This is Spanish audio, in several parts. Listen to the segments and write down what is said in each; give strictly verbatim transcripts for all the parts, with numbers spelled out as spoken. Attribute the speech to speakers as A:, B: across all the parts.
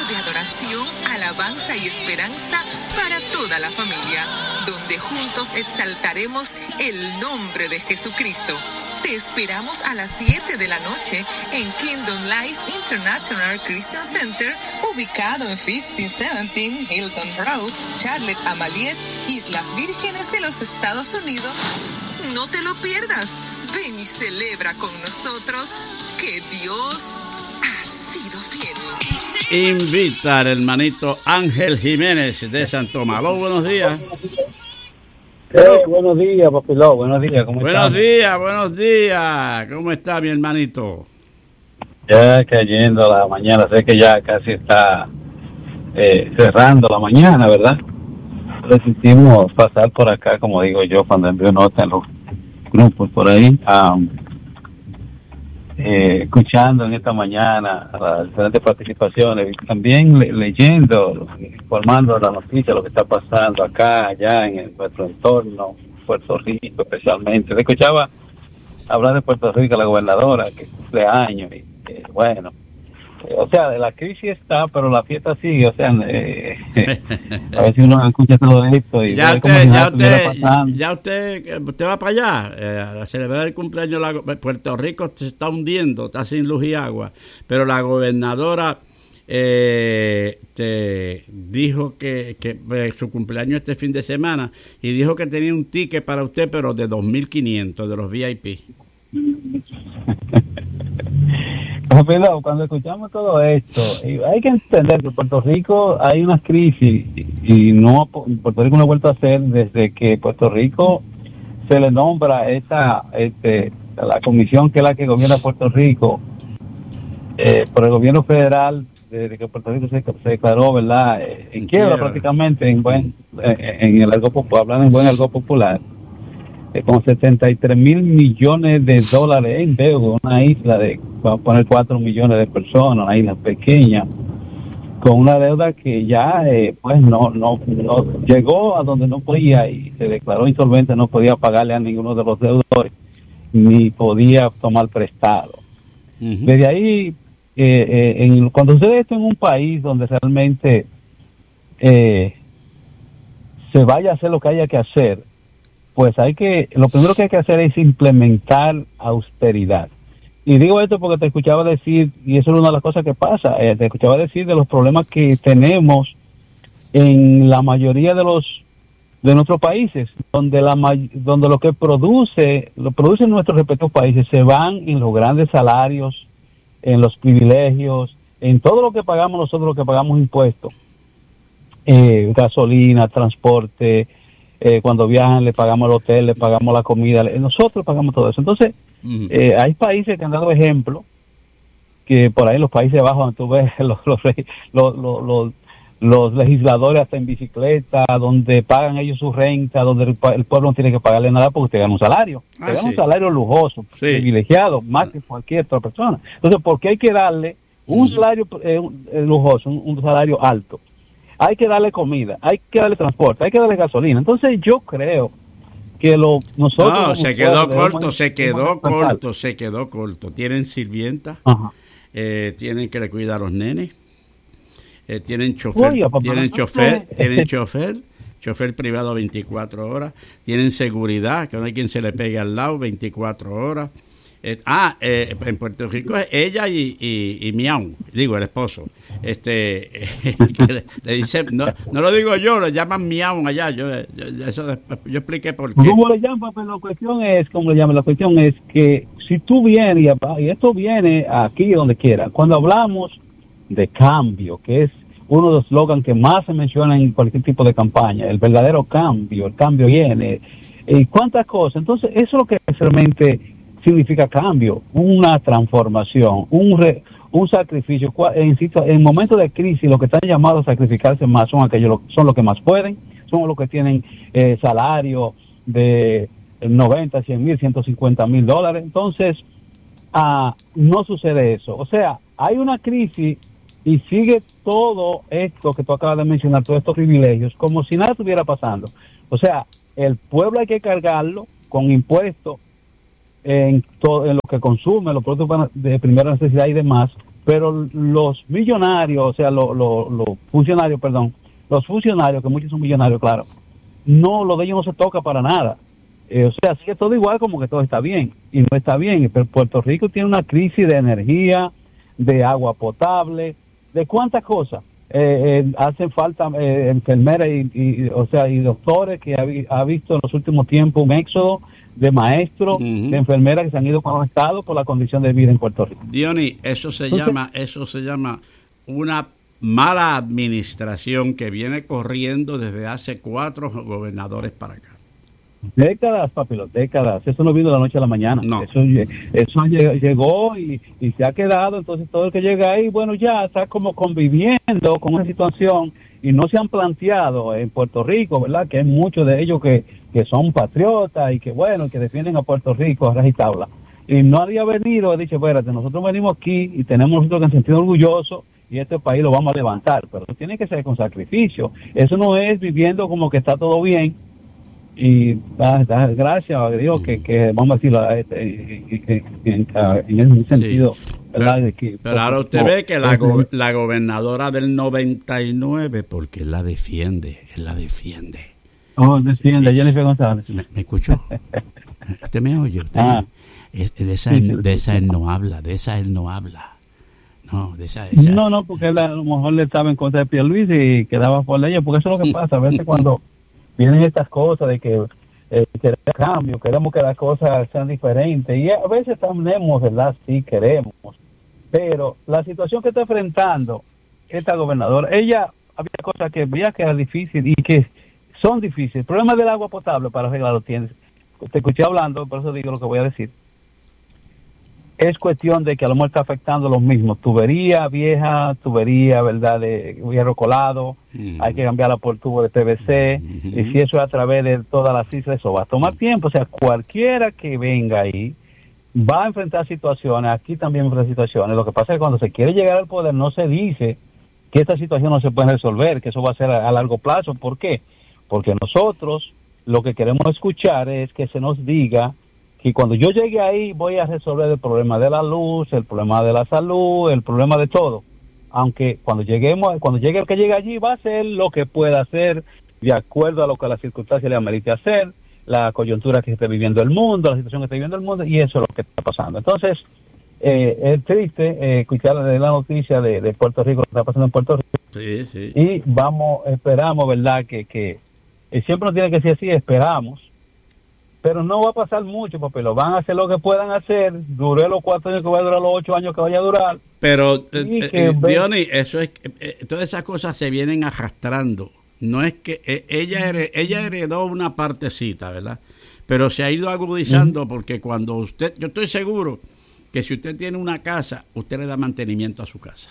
A: de adoración, alabanza y esperanza para toda la familia, donde juntos exaltaremos el nombre de Jesucristo. Te esperamos a las siete de la noche en Kingdom Life International Christian Center, ubicado en quince diecisiete Hilton Road, Charlotte Amaliet, Islas Vírgenes de los Estados Unidos. No te lo pierdas. Ven y celebra con nosotros que Dios ha sido fiel.
B: Invita al hermanito Ángel Jiménez de Santo Malo. Buenos días.
C: Hey, buenos días, Papiló. Buenos días. ¿Cómo
B: buenos
C: estamos?
B: días, buenos días. ¿Cómo está mi hermanito?
C: Ya cayendo la mañana. Sé que ya casi está eh, cerrando la mañana, ¿verdad? Resistimos pasar por acá, como digo yo, cuando envío nota en los grupos por ahí, um, eh, escuchando en esta mañana las diferentes participaciones, y también le, leyendo, informando la noticia, lo que está pasando acá, allá en, en nuestro entorno, Puerto Rico especialmente. Le escuchaba hablar de Puerto Rico, la gobernadora, que cumple años, y que, bueno, eh, o sea, la crisis está, pero la fiesta sigue, o sea, eh, a ver si uno escucha todo esto y
B: ya
C: ve
B: usted,
C: como si
B: ya
C: nada estuviera
B: usted,
C: pasando.
B: ya usted, usted va para allá eh, a celebrar el cumpleaños. La, Puerto Rico se está hundiendo, está sin luz y agua, pero la gobernadora eh, te dijo que, que eh, su cumpleaños este fin de semana, y dijo que tenía un ticket para usted, pero de dos mil quinientos de los V I P.
C: Pero cuando escuchamos todo esto, hay que entender que en Puerto Rico hay una crisis y no Puerto Rico no ha vuelto a hacer desde que Puerto Rico se le nombra esa este, la comisión que es la que gobierna Puerto Rico eh, por el gobierno federal, desde que Puerto Rico se, se declaró, ¿verdad?, en, en quiebra prácticamente, en buen eh, en el algo popular, hablando en buen algo popular, eh, con setenta y tres mil millones de dólares en deuda, una isla de, vamos a poner cuatro millones de personas, una isla pequeña, con una deuda que ya eh, pues no, no no llegó a donde no podía y se declaró insolvente, no podía pagarle a ninguno de los deudores, ni podía tomar prestado. Uh-huh. Desde ahí, eh, eh, en, cuando sucede esto en un país donde realmente eh, se vaya a hacer lo que haya que hacer, pues hay que, lo primero que hay que hacer es implementar austeridad. Y digo esto porque te escuchaba decir, y eso es una de las cosas que pasa, eh, te escuchaba decir de los problemas que tenemos en la mayoría de los de nuestros países, donde la donde lo que produce, lo producen nuestros respectivos países, se van en los grandes salarios, en los privilegios, en todo lo que pagamos nosotros, lo que pagamos impuestos, eh, gasolina, transporte, eh, cuando viajan le pagamos el hotel, le pagamos la comida, le, nosotros pagamos todo eso. Entonces, uh-huh. eh, hay países que han dado ejemplo, que por ahí en los Países Bajos, donde tú ves los, los, los, los, los, los legisladores hasta en bicicleta, donde pagan ellos su renta, donde el, el pueblo no tiene que pagarle nada porque te gana un salario, ah, te gana sí. un salario lujoso, sí. privilegiado, más que cualquier otra persona. Entonces, ¿por qué hay que darle un salario eh, lujoso, un, un salario alto? Hay que darle comida, hay que darle transporte, hay que darle gasolina. Entonces yo creo que lo nosotros...
B: No, se quedó corto, se quedó corto, se quedó corto. Tienen sirvienta, eh, tienen que le cuidar a los nenes, eh, tienen chofer, Oye, papá, tienen chofer, tienen chofer, chofer privado veinticuatro horas, tienen seguridad, que no hay quien se le pegue al lado veinticuatro horas. Eh, ah, eh, en Puerto Rico es ella y, y, y Miau, digo, el esposo. Este, eh, le, le dice, no, no lo digo yo, lo llaman Miau allá. Yo, yo, eso, yo expliqué por qué.
C: ¿Cómo le llaman? Pero la cuestión es, como le llaman, la cuestión es que si tú vienes, y, y esto viene aquí donde quiera, cuando hablamos de cambio, que es uno de los slogans que más se menciona en cualquier tipo de campaña, el verdadero cambio, el cambio viene, y cuántas cosas. Entonces, eso es lo que realmente significa cambio, una transformación, un re, un sacrificio. En, en momentos de crisis, los que están llamados a sacrificarse más son aquellos, son los que más pueden, son los que tienen eh, salario de noventa, cien mil, ciento cincuenta mil dólares. Entonces, ah, no sucede eso. O sea, hay una crisis y sigue todo esto que tú acabas de mencionar, todos estos privilegios, como si nada estuviera pasando. O sea, el pueblo hay que cargarlo con impuestos en todo, en lo que consume, los productos de primera necesidad y demás, pero los millonarios, o sea, los lo, lo funcionarios, perdón, los funcionarios, que muchos son millonarios, claro, no, lo de ellos no se toca para nada. Eh, o sea, sigue todo igual, como que todo está bien, y no está bien. Pero Puerto Rico tiene una crisis de energía, de agua potable, de cuántas cosas. Eh, eh, hacen falta eh, enfermeras y, y, o sea, y doctores, que ha, ha visto en los últimos tiempos un éxodo de maestros, uh-huh. de enfermeras que se han ido conectados por la condición de vida en Puerto Rico.
B: Diony, eso se Entonces, llama, eso se llama una mala administración que viene corriendo desde hace cuatro gobernadores para acá.
C: Décadas, papi, décadas. Eso no vino de la noche a la mañana.
B: No.
C: Eso, eso llegó y, y se ha quedado. Entonces todo el que llega ahí, bueno, ya está como conviviendo con una situación y no se han planteado en Puerto Rico, ¿verdad? Que hay muchos de ellos que, que son patriotas y que, bueno, que defienden a Puerto Rico a raja y tabla. Y nadie ha venido y ha dicho, espérate, nosotros venimos aquí y tenemos nosotros que sentirnos orgullosos y este país lo vamos a levantar. Pero tiene que ser con sacrificio. Eso no es viviendo como que está todo bien. Y da, da, gracias a Dios que, que vamos a decirlo en, en, en ese sentido,
B: sí.
C: ¿verdad?
B: Pero,
C: de que,
B: pero ahora usted
C: no,
B: ve que la, go, la gobernadora del noventa y nueve, porque él la defiende, él la defiende.
C: Oh, defiende, sí, Jennifer González.
B: ¿Me, me escuchó? ¿Usted me oye? ¿Usted ah. es, de, esa él, de esa él no habla, de esa él no habla. No, de esa, esa.
C: no, no, porque él a lo mejor le estaba en contra de Pierluisi y quedaba por ella, porque eso es lo que pasa, a veces cuando vienen estas cosas de que eh, queremos cambio, queremos que las cosas sean diferentes, y a veces tenemos, ¿verdad? Sí, queremos, pero la situación que está enfrentando esta gobernadora, ella había cosas que veía que era difícil y que son difíciles. El problema del agua potable, para arreglarlo, tienes, te escuché hablando, por eso digo lo que voy a decir. Es cuestión de que a lo mejor está afectando los mismos. Tubería vieja, tubería, ¿verdad?, de hierro colado, uh-huh. hay que cambiarla por tubo de P V C, uh-huh. y si eso es a través de todas las islas, eso va a tomar tiempo. O sea, cualquiera que venga ahí va a enfrentar situaciones, aquí también enfrenta situaciones. Lo que pasa es que cuando se quiere llegar al poder no se dice que esta situación no se puede resolver, que eso va a ser a, a largo plazo. ¿Por qué? Porque nosotros lo que queremos escuchar es que se nos diga y cuando yo llegue ahí voy a resolver el problema de la luz, el problema de la salud, el problema de todo. Aunque cuando lleguemos, cuando llegue el que llegue allí va a hacer lo que pueda hacer de acuerdo a lo que la circunstancia le amerite hacer, la coyuntura que esté viviendo el mundo, la situación que esté viviendo el mundo, y eso es lo que está pasando. Entonces, eh, es triste eh, escuchar la noticia de, de Puerto Rico, lo que está pasando en Puerto Rico.
B: Sí, sí.
C: Y vamos, esperamos, ¿verdad? Que, que eh, siempre nos tiene que decir así, esperamos. Pero no va a pasar mucho, porque lo van a hacer lo que puedan hacer. Duré los cuatro años que va a durar, los ocho años que vaya a durar.
B: Pero, eh, eh, Diony, eso es, eh, todas esas cosas se vienen arrastrando. No es que eh, ella, hered, ella heredó una partecita, ¿verdad? Pero se ha ido agudizando uh-huh. porque cuando usted, yo estoy seguro que si usted tiene una casa, usted le da mantenimiento a su casa.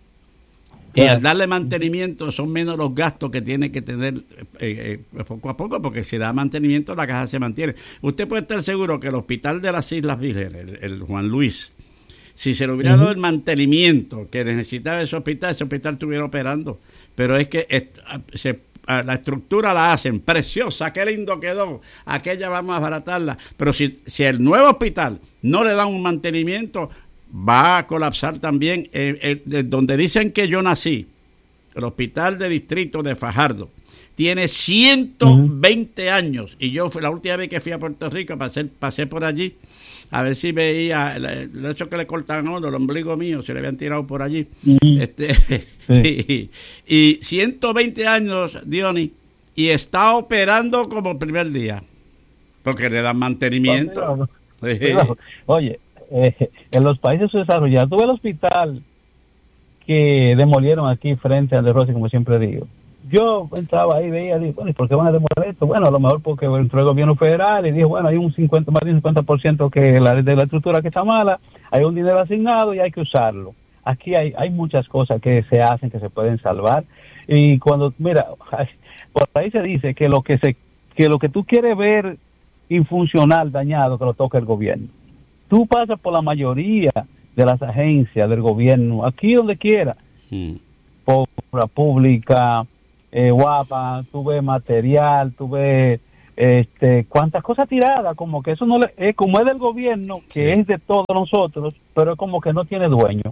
B: Y al darle mantenimiento son menos los gastos que tiene que tener eh, eh, poco a poco, porque si da mantenimiento la casa se mantiene. Usted puede estar seguro que el hospital de las Islas Vírgenes, el, el Juan Luis, si se le hubiera uh-huh. dado el mantenimiento que necesitaba ese hospital, ese hospital estuviera operando. Pero es que es, se, la estructura la hacen preciosa, qué lindo quedó, aquella vamos a abaratarla. Pero si, si el nuevo hospital no le dan un mantenimiento, va a colapsar también. Eh, eh, de donde dicen que yo nací, el hospital de distrito de Fajardo, tiene ciento veinte uh-huh. años, y yo fui la última vez que fui a Puerto Rico, pasé, pasé por allí a ver si veía eso que le cortan a uno, el ombligo mío, se le habían tirado por allí. Uh-huh. este sí. y, y ciento veinte años, Diony, y está operando como el primer día, porque le dan mantenimiento.
C: Sí. Oye, Eh, en los países desarrollados, tuve el hospital que demolieron aquí frente al de Rossi, como siempre digo. Yo entraba ahí, veía, digo, bueno, ¿y por qué van a demoler esto? Bueno, a lo mejor porque entró el gobierno federal y dijo, bueno, hay un cincuenta, más de un cincuenta por ciento que la, de la estructura que está mala, hay un dinero asignado y hay que usarlo. Aquí hay, hay muchas cosas que se hacen, que se pueden salvar. Y cuando, mira, por ahí se dice que lo que se, que lo que tú quieres ver infuncional, dañado, que lo toque el gobierno. Tú pasas por la mayoría de las agencias del gobierno, aquí donde quiera, mm. obra pública, eh, guapa, tú ves material, tú ves este, cuántas cosas tiradas, como que eso no le, es como es del gobierno, que sí. es de todos nosotros, pero es como que no tiene dueño.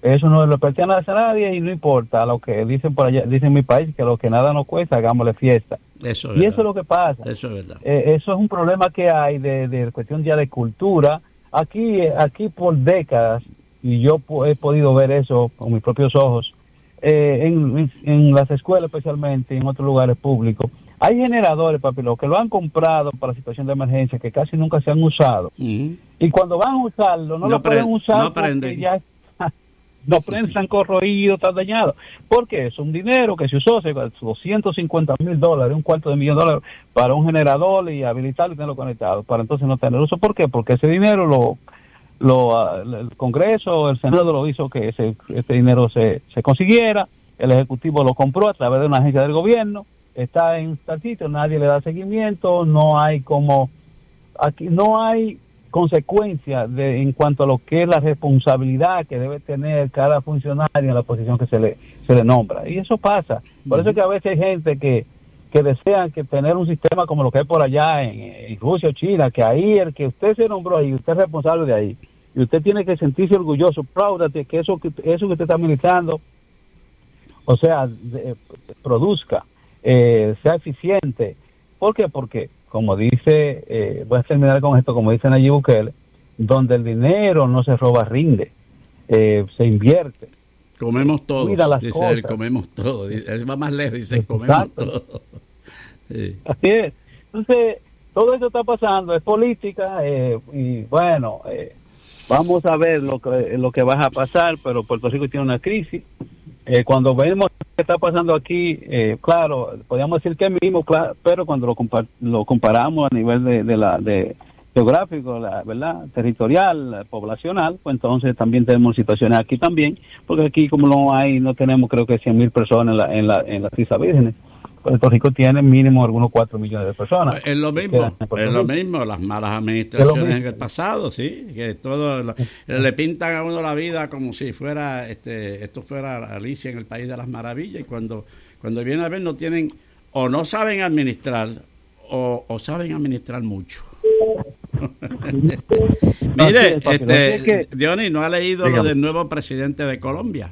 C: eso no le pertenece a nadie y no importa lo que dicen por allá, dicen en mi país, que lo que nada nos cuesta, hagámosle fiesta.
B: Eso es
C: y
B: verdad.
C: eso es lo que pasa.
B: Eso es verdad.
C: Eh, eso es un problema que hay de, de cuestión ya de cultura. Aquí, aquí por décadas, y yo he podido ver eso con mis propios ojos, eh, en, en, en las escuelas especialmente, en otros lugares públicos, hay generadores, papilo, que lo han comprado para situación de emergencia, que casi nunca se han usado. Uh-huh. Y cuando van a usarlo, no, no lo pueden usar
B: no
C: porque ya no prenden, están corroídos, están dañados. Porque es un dinero que se usó, doscientos cincuenta mil dólares, un cuarto de millón de dólares para un generador y habilitarlo y tenerlo conectado, para entonces no tener uso. ¿Por qué? Porque ese dinero lo, lo el Congreso, el Senado lo hizo que ese, ese dinero se, se consiguiera, el Ejecutivo lo compró a través de una agencia del gobierno, está en tal sitio, nadie le da seguimiento, no hay como, aquí no hay consecuencia de en cuanto a lo que es la responsabilidad que debe tener cada funcionario en la posición que se le se le nombra, y eso pasa. Por eso es que a veces hay gente que que desean que tener un sistema como lo que hay por allá en, en Rusia o China, que ahí el que usted se nombró ahí, usted es responsable de ahí, y usted tiene que sentirse orgulloso, proud de que eso que eso que usted está militando, o sea, de, produzca, eh, sea eficiente. ¿Por qué? Porque como dice, eh, voy a terminar con esto, como dice Nayib Bukele, donde el dinero no se roba, rinde, eh, se invierte.
B: Comemos todo, dice
C: cosas.
B: él, comemos todo. Él va más lejos, dice, comemos Exacto. todo. Sí.
C: Así es. Entonces, todo eso está pasando, es política, eh, y bueno, eh, vamos a ver lo que, lo que va a pasar, pero Puerto Rico tiene una crisis. Eh, cuando vemos lo que está pasando aquí, eh, claro, podríamos decir que es mismo, claro, pero cuando lo, compar lo comparamos a nivel de, de la de geográfico, la, ¿verdad? Territorial, poblacional, pues entonces también tenemos situaciones aquí también, porque aquí como no hay, no tenemos creo que cien mil personas en la, en la, en las Islas Vírgenes. Puerto Rico tiene mínimo algunos cuatro millones de personas.
B: Es lo mismo, es lo mismo, las malas administraciones en el pasado, sí, que todo lo, le pintan a uno la vida como si fuera, este, esto fuera Alicia en el País de las Maravillas, y cuando, cuando viene a ver no tienen, o no saben administrar, o, o saben administrar mucho. Mire, este, Diony, ¿no ha leído Dígame. lo del nuevo presidente de Colombia?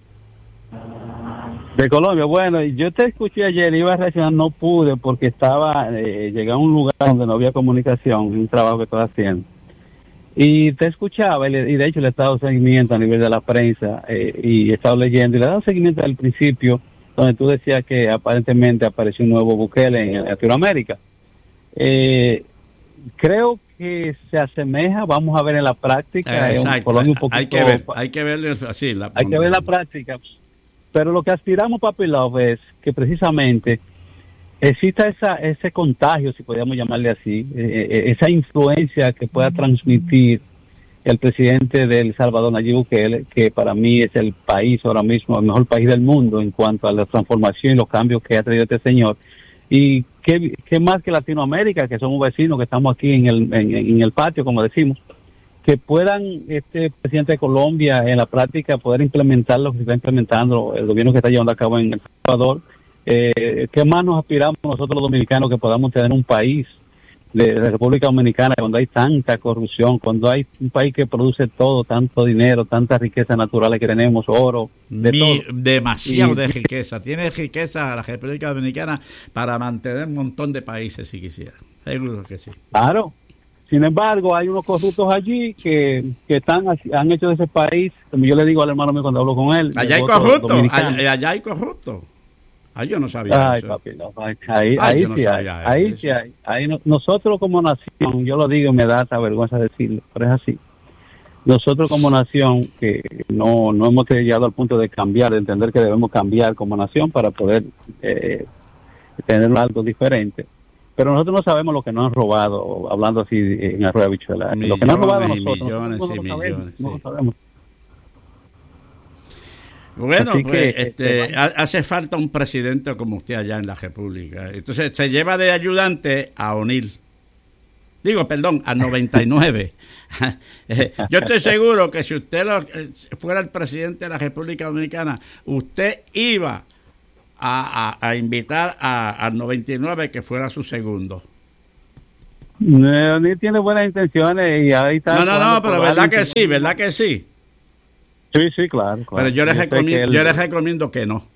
C: De Colombia, bueno, yo te escuché ayer, iba a reaccionar, no pude porque estaba, eh, llegué a un lugar donde no había comunicación, un trabajo que estoy haciendo. Y te escuchaba, y, le, y de hecho le he estado seguimiento a nivel de la prensa, eh, y he estado leyendo, y le he dado seguimiento al principio, donde tú decías que aparentemente apareció un nuevo Bukele en, en Latinoamérica. Eh, creo que se asemeja, vamos a ver en la práctica,
B: eh,
C: en Colombia un poquito,
B: hay que ver, hay que verlo así. La,
C: hay que ver la práctica. Pero lo que aspiramos, Papi Love, es que precisamente exista esa, ese contagio, si podríamos llamarle así, eh, esa influencia que pueda transmitir el presidente de El Salvador, Nayib Bukele, que para mí es el país ahora mismo, el mejor país del mundo en cuanto a la transformación y los cambios que ha traído este señor. Y qué, qué más que Latinoamérica, que somos vecinos, que estamos aquí en el, en, en el patio, como decimos, que puedan este presidente de Colombia en la práctica poder implementar lo que se está implementando el gobierno que está llevando a cabo en El Salvador. Eh, ¿Qué más nos aspiramos nosotros los dominicanos, que podamos tener un país de la República Dominicana cuando hay tanta corrupción, cuando hay un país que produce todo, tanto dinero, tantas riquezas naturales que tenemos, oro, de
B: Mi,
C: todo.
B: Demasiado y, de riqueza. Tiene riqueza la República Dominicana para mantener un montón de países si quisiera. Seguro que sí.
C: Claro. Sin embargo, hay unos corruptos allí que, que están han hecho de ese país, como yo le digo al hermano mío cuando hablo con él.
B: Allá hay corruptos, allá, allá hay corruptos. Ahí yo no sabía
C: Ay,
B: eso.
C: Papi, no, ahí, ahí, ahí no sí hay, ahí sí hay. Ahí no, nosotros como nación, yo lo digo y me da hasta vergüenza decirlo, pero es así. Nosotros como nación, que no, no hemos llegado al punto de cambiar, de entender que debemos cambiar como nación para poder eh, tener algo diferente. Pero nosotros no sabemos lo que nos han robado, hablando así en la rueda de bichuela. Lo que nos han robado nosotros,
B: millones
C: nosotros
B: y
C: no lo
B: millones.
C: sabemos, sí. No lo sabemos.
B: Bueno,
C: Así
B: pues
C: que,
B: este,
C: este,
B: hace falta un presidente como usted allá en la República. Entonces se lleva de ayudante a O'Neill. Digo, perdón, a noventa y nueve. Yo estoy seguro que si usted lo, fuera el presidente de la República Dominicana, usted iba a, a, a invitar a, al noventa y nueve que fuera su segundo.
C: O'Neill tiene buenas intenciones y ahí está.
B: No, no, no, pero verdad que sí, verdad que sí.
C: Sí, sí, claro. claro.
B: Pero yo les, recomiendo, él... yo les recomiendo que no.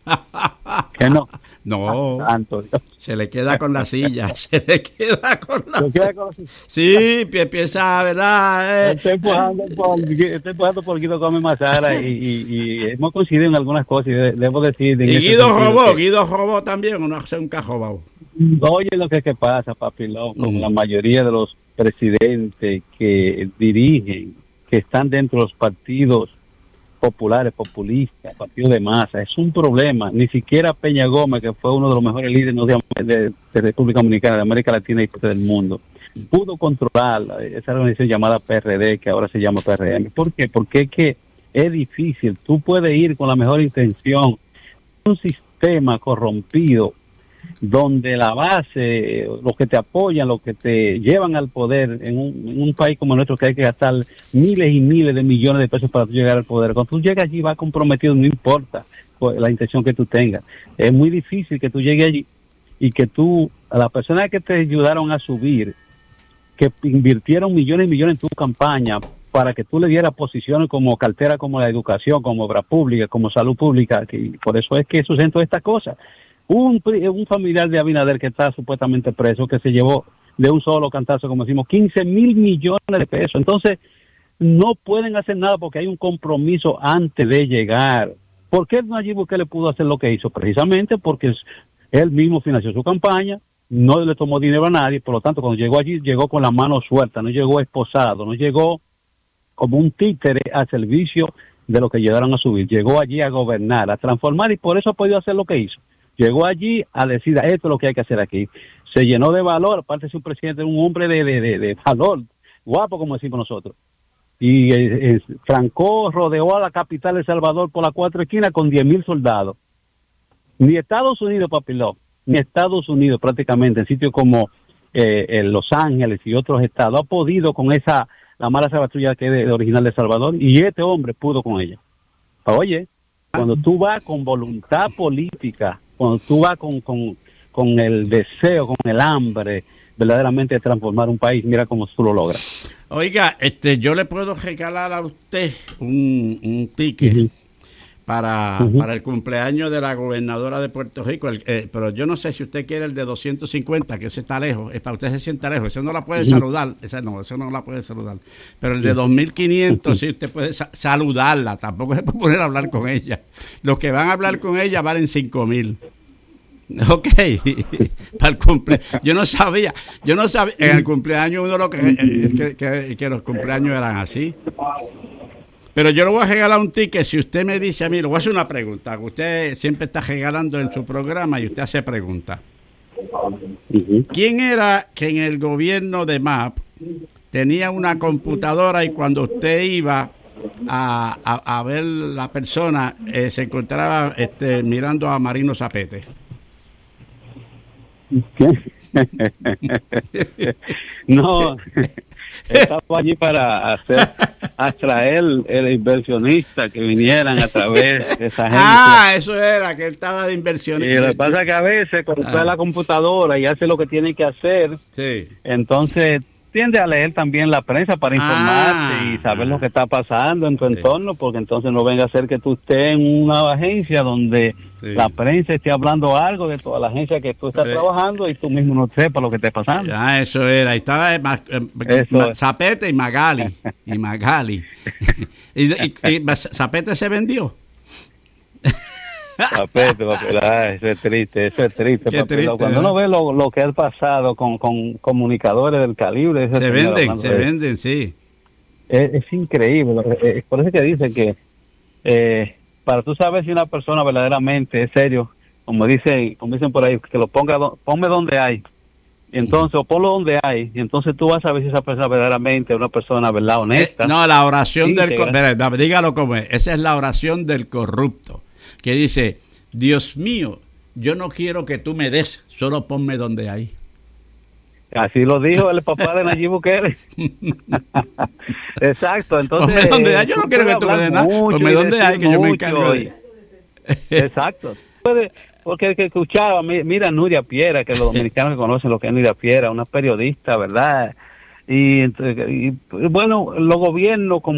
C: Que no.
B: No.
C: Tanto.
B: Se le queda con la silla. Se le queda con la
C: ¿Se
B: silla.
C: Queda con la silla?
B: Sí, empieza, ¿verdad? Eh.
C: Estoy empujando por, estoy empujando por Guido Gómez Mazara y, y, y hemos coincidido en algunas cosas y de, debo decir...
B: Y Guido robó, que... Guido robó también, o no hace un cajobao.
C: Oye, lo que, que pasa, papi, lo, con
B: mm.
C: la mayoría de los presidentes que dirigen, que están dentro de los partidos populares, populistas, partidos de masa, es un problema. Ni siquiera Peña Gómez, que fue uno de los mejores líderes de, de, de República Dominicana, de América Latina y del mundo, pudo controlar esa organización llamada P R D, que ahora se llama P R M. ¿Por qué? Porque es que es difícil. Tú puedes ir con la mejor intención, un sistema corrompido, donde la base, los que te apoyan, los que te llevan al poder en un, en un país como nuestro, que hay que gastar miles y miles de millones de pesos para tú llegar al poder. Cuando tú llegas allí vas comprometido, no importa la intención que tú tengas. Es muy difícil que tú llegues allí y que tú, a las personas que te ayudaron a subir, que invirtieron millones y millones en tu campaña para que tú le dieras posiciones como cartera, como la educación, como obra pública, como salud pública, que por eso es que suceden todas estas cosas. Un, un familiar de Abinader que está supuestamente preso, que se llevó de un solo cantazo, como decimos, quince mil millones de pesos. Entonces, no pueden hacer nada porque hay un compromiso antes de llegar. ¿Por qué Nayib Bukele pudo hacer lo que hizo? Precisamente porque él mismo financió su campaña, no le tomó dinero a nadie, por lo tanto, cuando llegó allí, llegó con la mano suelta, no llegó esposado, no llegó como un títere al servicio de lo que llegaron a subir. Llegó allí a gobernar, a transformar, y por eso ha podido hacer lo que hizo. Llegó allí a decir, esto es lo que hay que hacer aquí. Se llenó de valor, aparte de ser un presidente, un hombre de, de, de, de valor, guapo, como decimos nosotros. Y eh, eh, Franco rodeó a la capital de El Salvador por las cuatro esquinas con diez mil soldados. Ni Estados Unidos, papiló, ni Estados Unidos prácticamente, en sitios como eh, eh, Los Ángeles y otros estados, ha podido con esa, la mala salvatrulla que es de, de original de El Salvador, y este hombre pudo con ella. Oye, cuando tú vas con voluntad política, cuando tú vas con, con, con el deseo, con el hambre, verdaderamente de transformar un país, mira cómo tú lo logras.
B: Oiga, este, yo le puedo regalar a usted un, un ticket uh-huh. para, uh-huh. para el cumpleaños de la gobernadora de Puerto Rico, el, eh, pero yo no sé si usted quiere el de doscientos cincuenta, que ese está lejos, es para usted se sienta lejos, ese no la puede uh-huh. saludar, ese no, ese no la puede saludar, pero el de dos mil quinientos uh-huh. sí usted puede sa- saludarla, tampoco se puede poner a hablar con ella. Los que van a hablar con ella valen cinco mil. Ok, para el cumple. Yo no sabía, yo no sabía, en el cumpleaños uno lo que es que, que, que los cumpleaños eran así. Pero yo le voy a regalar un ticket si usted me dice a mí, le voy a hacer una pregunta, que usted siempre está regalando en su programa y usted hace preguntas. ¿Quién era que en el gobierno de M A P tenía una computadora y cuando usted iba a, a, a ver la persona eh, se encontraba este, mirando a Marino Zapete?
C: ¿Qué? No, estaba allí para hacer atraer el inversionista que vinieran a través de esa gente.
B: Ah, eso era, que él estaba de inversionista.
C: Y lo que pasa es que a veces cuando está en la computadora y hace lo que tiene que hacer,
B: sí.
C: Entonces tiende a leer también la prensa para informarte ah, y saber lo que está pasando en tu sí. entorno, porque entonces no venga a ser que tú estés en una agencia donde sí. la prensa esté hablando algo de toda la agencia que tú estás sí. trabajando y tú mismo no sepas lo que esté pasando.
B: Ah, eso era. Ahí estaba eh, eh, Ma, Zapete y Magali. Y Magali. y, y, y Zapete se vendió.
C: Zapete, papel, ah, eso es triste, eso es triste.
B: triste
C: Cuando uno ve lo, lo que ha pasado con, con comunicadores del calibre...
B: Se venden, se venden, sí.
C: Es, es increíble. Es por eso que dicen que eh, para tú saber si una persona verdaderamente es serio, como dicen, como dicen por ahí, que lo ponga, ponme donde hay. Y entonces, o ponlo donde hay, y entonces tú vas a ver si esa persona verdaderamente es una persona, ¿verdad?, honesta.
B: Eh, no, la oración del... Corrupto, dígalo como es. Esa es la oración del corrupto. Que dice, Dios mío, yo no quiero que tú me des, solo ponme donde hay.
C: Así lo dijo el papá de Nayib Bukele. Exacto, entonces...
B: Ponme donde hay, yo no quiero que tú me des nada, ponme donde hay, que yo me encargo de...
C: Exacto. Porque el que escuchaba, mira Nuria Piera, que los dominicanos que conocen lo que es Nuria Piera, una periodista, ¿verdad? Y, y bueno, los gobiernos como